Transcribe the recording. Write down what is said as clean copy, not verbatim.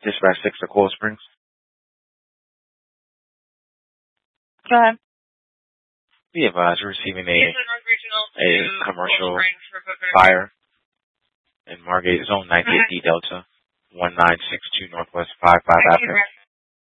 Dispatch 6 to Coral Springs. Go ahead. Be advised, we're receiving a commercial fire in Margate Zone 98D Delta, 1962 Northwest 55 Avenue.